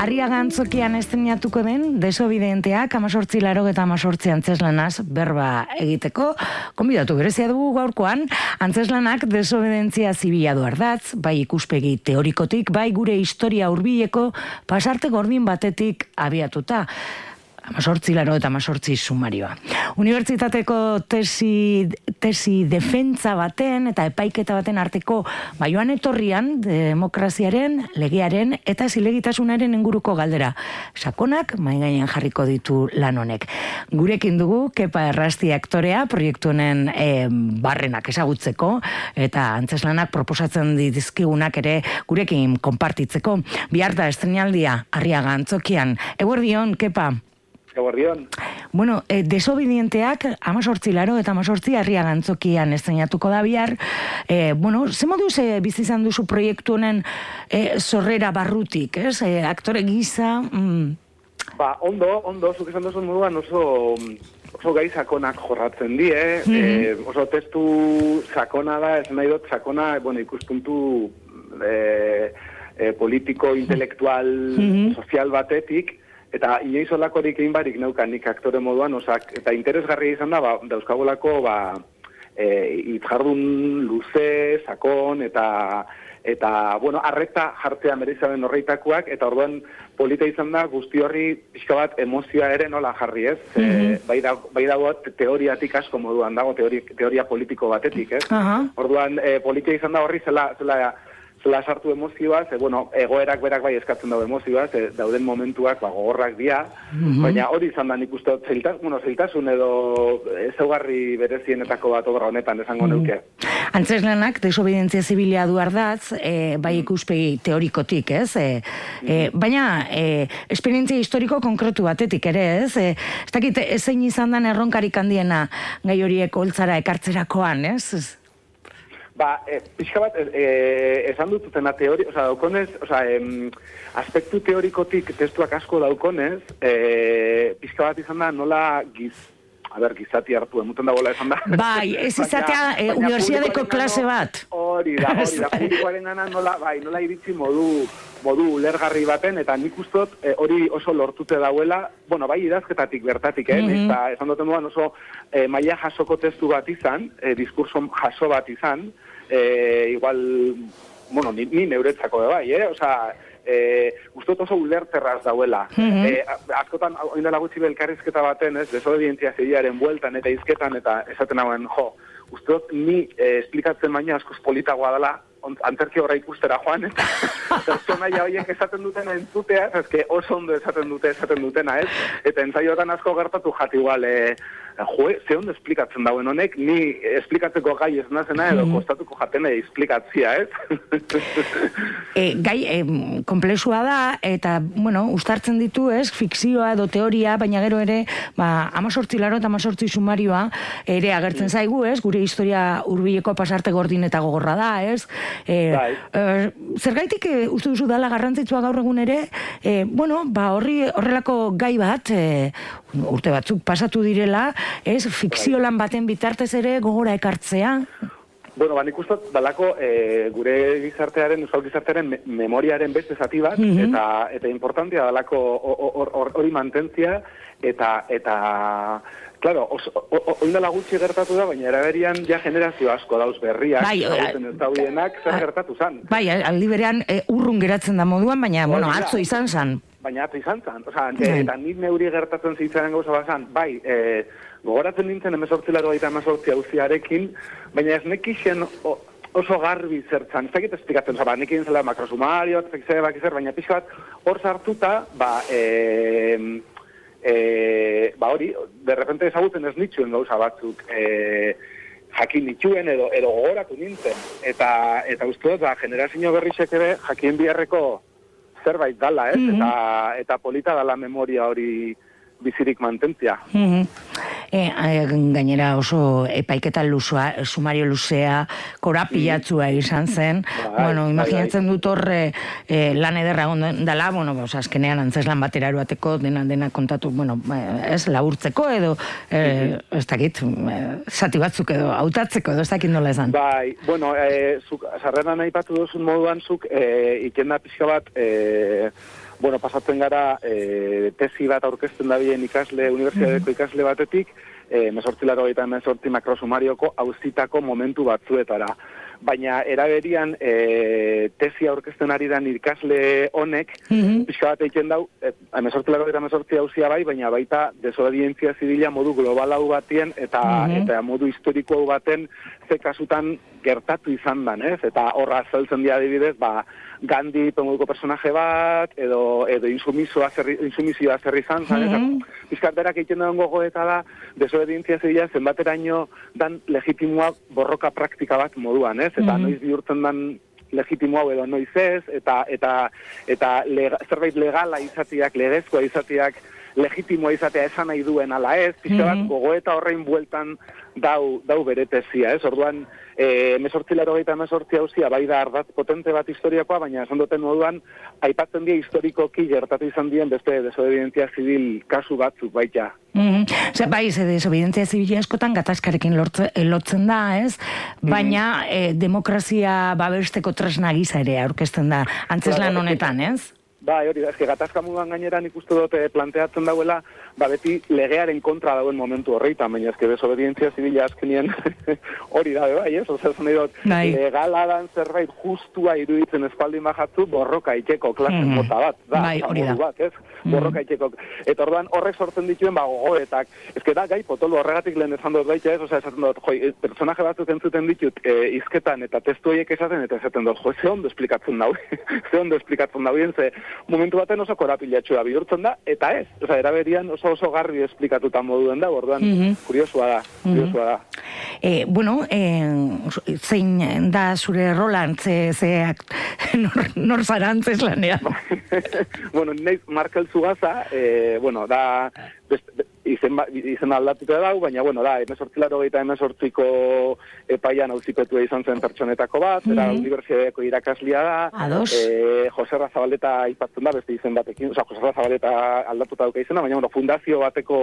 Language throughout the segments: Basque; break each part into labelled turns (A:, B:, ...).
A: Arriaga Antzokian estrenatuko den Desobedienteak 1888 antzeslanaz berba egiteko. Konbidatu berezia dugu gaurkoan, antzeslanak desobedientzia zibila du ardatz, bai ikuspegi teorikotik, bai gure historia hurbileko pasarte gordin batetik abiatuta. 1888 sumarioa. Unibertsitateko tesi defentsa baten eta epaiketa baten arteko joan etorrian demokraziaren, legearen eta zilegitasunaren inguruko galdera. Sakonak mahai gainean jarriko ditu lan honek. Gurekin dugu Kepa Errasti aktorea proiektu honen barrenak ezagutzeko eta antzeslanak proposatzen dizkigunak ere gurekin konpartitzeko. Bihar da estreinaldia Arriaga Antzokian. Eguerdion, Kepa. Bueno, Desobedienteak 18 eta 18 Arriaga Antzokian estrenatuko da bihar. Bueno, ze moduz bizi izan duzu proiektu honen sorrera barrutik, ez? Aktore gisa...
B: Ondo, zuk esan duzun moduan oso gai sakonak jorratzen die, oso testu sakona da, ez nahi dut sakona, ikuspuntu politiko, intelektual, sozial batetik, eta inoiz olakorik egin barik neukan nik aktore moduan, eta interesgarria izan da, dauzkagolako itzjardun luze, sakon, eta arreta jartzea merezaben horreitakoak, eta orduan polita izan da guzti horri pixka bat emozioa ere nola jarri, ez? Bai dago teoriatik asko moduan dago, teoria politiko batetik, ez? Orduan polita izan da horri zela sartu emozioaz, egoerak berak bai eskatzen dago emozioaz, dauden momentuak gogorrak dira, baina hori izan da nik uste zeltasun edo ezaugarri berezienetako bat obra honetan esango neuke.
A: Antzeslanak desobedientzia zibilia du ardatz, bai ikuspegi teorikotik, ez? Baina esperientzia historiko konkretu batetik ere, ez? Ez dakit zein izan den erronkarik handiena gai horiek holtzara ekartzerakoan, ez?
B: Pixka bat, esan dututena daukonez, aspektu teorikotik testuak asko daukonez, pixka bat izan da nola gizati hartu, emuten dagoela esan da.
A: Bai, ez izatea unibertsitateko klase bat.
B: Hori da, publikoaren gana nola iritsi modu ulergarri baten, eta nik ustot hori oso lortute dauela, bai idazketatik bertatik, eta esan duten duan oso maila jasoko testu bat izan, diskurso jaso bat izan, igual, ni neuretzako bai, ustot oso ulerterraz dauela. Askotan, oindela gutxi belkarrizketa baten, desobedientzia zibilaren bueltan eta izketan, eta esaten hauen, ustot ni esplikatzen baina askoz politagoa dela, antzerki horra ikustera joan, eta pertsonaia horiek esaten duten entzutea, oso ondo esaten dutena, ez? Eta entzaiotan asko gertatu jati igual, ze ondo esplikatzen dauen honek, ni esplikatzeko gai ez nazena, edo kostatuko jatene esplikatzia, ez?
A: Gai komplexua da, eta, ustartzen ditu, ez, fikzioa edo teoria, baina gero ere, 18 eta 18 sumarioa, ere agertzen zaigu, ez, gure historia hurbileko pasarte gordin eta gogorra da, ez? Zergaitik uste duzu dala garrantzitsua gaur egun ere, horrelako gai bat, urte batzuk pasatu direla, ez, fikzio lan baten bitartez ere gogora ekartzea?
B: Nik uste dalako gure gizartearen, euskal gizartearen memoriaren beste zati bat, eta importantia dalako hori mantentzia, eta claro, oindala gutxi gertatu da, baina eraberian ja generazio asko dauz berriak, ez daudienak, zer gertatu zan.
A: Bai, aldi berean urrun geratzen da moduan, baina, atzo izan zan.
B: Baina atzo izan zan, eta nik neuri gertatzen zitzaren gauza bazan, bai, gogoratzen nintzen 1888 auziarekin, baina ez nekixen oso garbi zertzan, ez dakit esplikatzen, nekin zela makrosumario, baina pixka bat hor sartuta, hori, derrepente ezagutzen ez nitxuen gauza batzuk jakin nitxuen edo gogoratu nintzen. Eta uste dut, generazio berrizek ere jakin biharreko zerbait dala, ez? Eta polita dala memoria hori bizirik mantentzia.
A: Gainera oso epaiketa sumario luzea, korapilatzua izan zen. Imaginatzen dut horre lan ederra dela, azkenean antzeslan batera eroateko, dena kontatu, ez, laburtzeko edo, ez dakit, zati batzuk edo, hautatzeko edo, ez dakit nola esan.
B: Sarreran aipatu duzun moduan zuk, ikenda pixka bat, bueno, pasatzen gara tesi bat aurkezten dabilen ikasle, unibertsitateko ikasle batetik, 1988 makrosumarioko auzitako momentu batzuetara. Baina eraberian tesia aurkezten ari dan ikasle honek, pixka bat eiken dau, 1988 auzia bai, baina baita desobedientzia zibila modu globalau batien eta modu historiko baten ze kasutan gertatu izan dan, ez? Eta horra zeltzen dira adibidez, Gandhi moduko personaje bat, edo insumizioa zer izan, pixka berak eiken dagoen gogoeta da, desobedientzia zibila zenbateraino dan legitimoa borroka praktika bat moduan, ez? Eta noiz bihurtzen dan legitimoa edo noiz ez, eta zerbait legala izateak, legezkoa izateak, legitimoa izatea esan nahi duen ala ez, pixka bat gogoeta horrein bueltan dau bere tesia, ez? Orduan, 1988 hauzia bai da ardatz potente bat historiakoa, baina esan duten moduan, aipatzen dira historikoki gertatu izan dien beste desobedientzia zibil kasu batzuk baita.
A: Bai, desobedientzia zibila askotan gatazkarekin lotzen da, ez? Baina demokrazia babesteko tresna gisa ere aurkezten da antzeslan honetan, ez?
B: Bai, hori da, gatazka moduan gainera nik uste dut planteatzen dauela, beti legearen kontra dauen momentu horreitan, baina desobedientzia zibila azkenien hori da, bai, ez? Oza, nahi dut, legala dan zerbait justua iruditzen espaldin bajatzu, borroka itxeko klasen mota bat,
A: bai, hori da.
B: Bat, ez? Borroka itxeko. Eta orduan horrek sortzen dituen gogoetak. Ez da, gai, potolo horregatik lehen esan dut baita, ez? Oza, esaten dut, personaje batzuk entzuten ditut izketan eta testu horiek esaten, eta esaten dut, ze ondo esplikatzen dau, ze ondo esplikatzen dauen, ze momentu baten oso korapilatxua bihurtzen da, eta ez. Oza, eraberian oso garbi esplikatuta moduen da, orduan, kuriosua da.
A: Bueno, zein da zure rolan, nor zara antzeslanean?
B: Bueno, neiz Markel Zugaza, bueno, da, izen aldatuta dau, baina, bueno, da, 1988ko epaian auzipetua izan zen pertsonetako bat, era unibertsitateko irakaslia da, Jose Zabaleta aipatzen da, beste izen batekin, oza, Jose Zabaleta aldatuta dauka izena, baina, bueno, fundazio bateko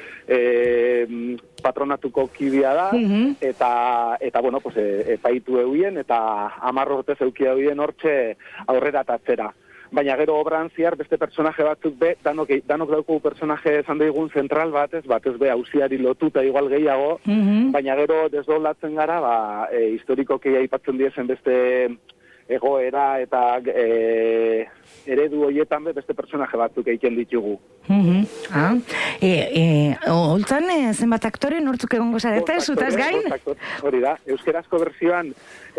B: patronatuko kidea da, eta bueno, pues, epaitu euien, eta 10 urte zeukia euien hortxe aurrera tatzera. Baina gero obran ziar beste personaje batzuk danok dauko personaje esan daigun zentral batez be auziari lotuta igual gehiago, baina gero desdoblatzen gara, historikoki aipatzen diezen beste egoera eta eredu horietan beste personaje batzuk egiten ditugu.
A: Holtzan, zenbat aktore nortzuk egongo zarete, zutaz gain?
B: Hori da, euskarazko versioan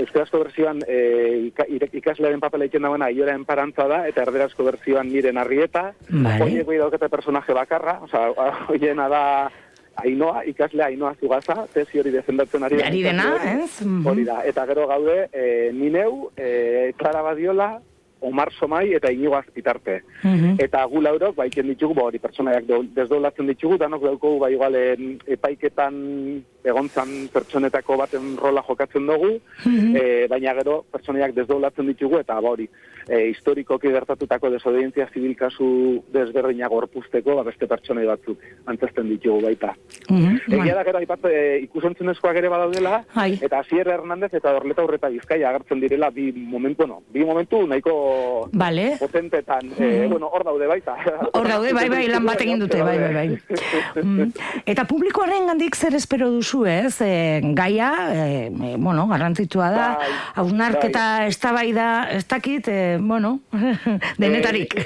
B: ikaslearen papela egiten dagoena Iora Enparantza da, eta erderazko versioan Miren Arrieta, horiek bai daukete personaje bakarra, horiena da Ainoa, ikasle Ainoa Zugaza, tesi hori defendatzen ari
A: dena, ez?
B: Hori da, eta gero gaude, Nineu, Clara Badiola, Omar Somai eta Inigo Azpitarte. Eta gu laurok, baiken ditugu, hori pertsonaiak desdoblatzen ditugu, danok daukogu, igualen epaiketan egontzan pertsonetako baten rola jokatzen dugu, baina gero pertsonaiak desdoblatzen ditugu, eta hori, historikoki gertatutako desobedientzia zibil kasu desberdinak gorpuzteko, beste pertsonai batzuk antzesten ditugu baita. Egia da gero, ikusentzunezkoak ere badaudela, eta Asier Hernandez eta Dorleta Urreta Bizkaia agertzen direla bi momentu nahiko potentetan, bueno, hor daude baita.
A: Hor daude, bai, lan bat egin dute, bai. Eta publikoaren gandik zer espero duzu, ez? Gaia, bueno, garrantzitua da, hausnarketa eztabaida, ez dakit, bueno, denetarik.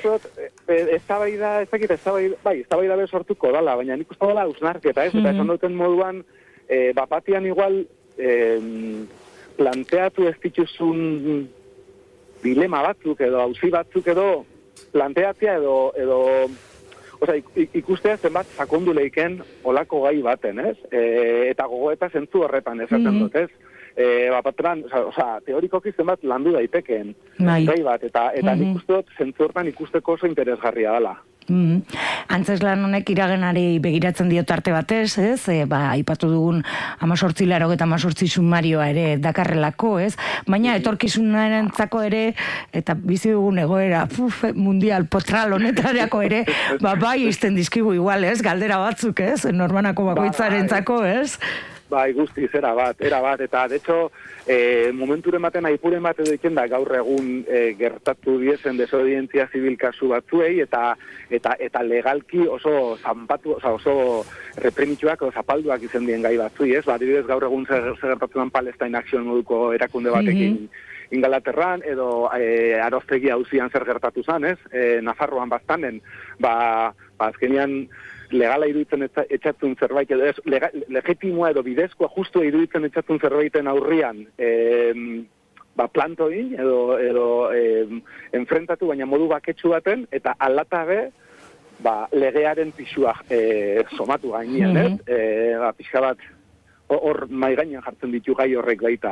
B: Eztabaida be sortuko dala, baina nik uste dela hausnarketa, ez? Eta esan duten moduan, bapatian igual planteatu ez dituzun dilema batzuk edo auzi batzuk edo planteatzea edo oza, ikustea zenbat sakondu leiken olako gai baten, ez? Eta gogoeta zentzu horretan esaten dut, ez? Bapatran, oza, teorikoki zenbat landu daitekeen gai bat, eta nik uste dut zentzu horretan ikusteko oso interesgarria dela.
A: Antzeslan honek iragenari begiratzen dio tarte batez, ez? Aipatu dugun 1888 sumarioa ere dakarrelako, ez? Baina etorkizunarentzako ere, eta bizi dugun egoera mundial potral honetarako ere, bai izten dizkigu igual, ez? Galdera batzuk, ez? Normanako bakoitzarentzako, ez?
B: Bai, guztiz, era bat, eta de hecho, momenturen baten aipuren bat edo iken da gaur egun gertatu diezen desobedientzia zibil kasu batzuei, eta legalki oso zanpatu, oso repremitxuak, oso zapalduak izen dien gai batzui, ez? Adibidez, gaur egun zer gertatu Palestine Action moduko erakunde batekin Ingalaterran, edo Aroztegi auzian zer gertatu zan, ez? Nafarroan baztanen, azkenean legala iruditzen etxatzen zerbait, edo ez, legitimoa edo bidezkoa justua iruditzen etxatzen zerbaiten aurrian, plantoin, edo enfrentatu, baina modu baketsu baten, eta aldatabe, legearen pixua somatu gainean, ez? Pixka bat, hor maigainan jartzen ditu gai horrek baita.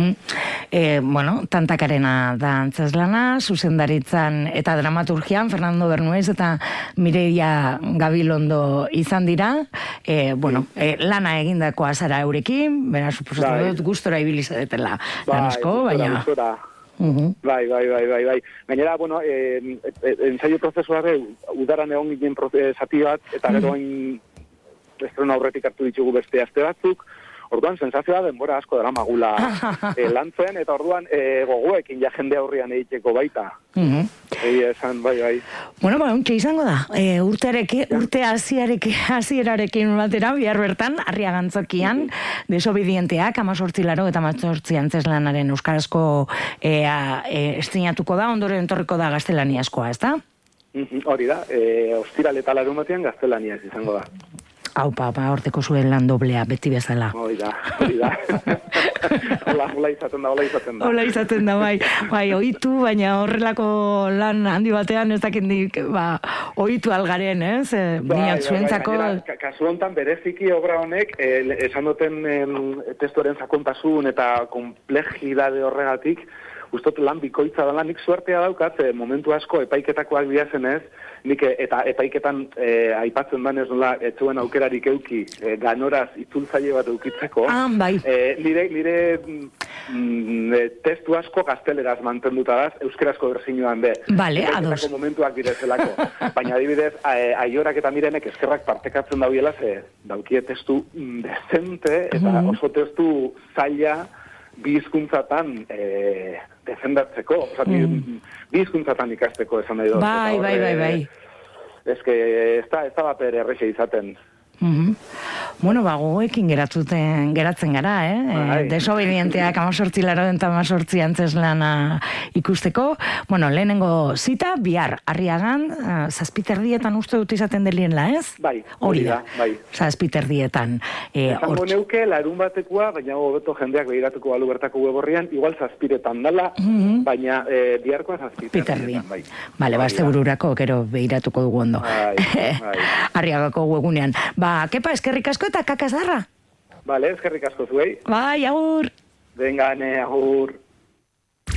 A: Tantakarena da antzeslana, zuzendaritzan eta dramaturgian, Fernando Bernuez eta Mireia Gabilondo izan dira. Lana egindakoa zara eurekin, bera suposatu dut gustora ibilizadetela lan asko, baina...
B: Bai. Gainera, ensaio prozesuare udaran egon ginen zati bat, eta gero estrena aurretik hartu ditugu beste aste batzuk. Orduan, sensazioa denbora asko dara magula lantzen, eta orduan gogoekin ja jende aurrian egiteko baita. Esan, bai.
A: Untxe izango da. Urte hasierarekin batera, bihar bertan, Arriagantzokian, desobedienteak, 18 eta 18 antzeslanaren euskarazko estrenatuko da, ondoren etorriko da gaztelaniazkoa, ez da?
B: Hori da, ostiral eta larun batean gaztelaniaz izango da.
A: Aupa, horteko zuen lan doblea, beti bezala.
B: Hori da. Hola izaten da. Bai, ohitu, baina horrelako lan handi batean ez dakindik, ohitu algaren, ez? Zuentzako... Kasu honetan bereziki obra honek, esan duten testuaren sakontasun eta komplejidade horregatik, ustot lan bikoitza da, nik suertea daukat, momentu asko epaiketakoak biazen ez, nik eta epaiketan aipatzen danez nola, etzuen aukerarik euki, ganoraz itzultzaile bat eukitzeko.
A: Bai.
B: Nire testu asko gazteleraz mantenduta daz, euskerazko berzinoan be.
A: Bale, ados.
B: Epaiketako momentuak bidezelako. Baina adibidez, Aiorak eta Mirenek eskerrak partekatzen daudiela, daukie testu dezente, eta oso testu zaila, bi hizkuntzatan defendatzeko, bi hizkuntzatan ikasteko esan nahi dut.
A: Bai.
B: Ez da bat errexe izaten.
A: Gogoekin geratzen gara, desobedienteak 18 eta 18 antzeslana ikusteko. Lehenengo zita, bihar, Arriagan, 7:30 uste dut izaten delienla, ez?
B: Bai,
A: hori da. 7:30.
B: Zango neuke, larun batekoa, baina hobeto jendeak behiratuko balu bertako weborrian, igual 7:00 dala, baina biharkoa 7:30.
A: Bale, bazte bururako, gero behiratuko dugu ondo. Arriagako webunean. Kepa, eskerrik asko eta kakazarra.
B: Bale, eskerrik asko zuei.
A: Bai, agur.
B: Venga, agur.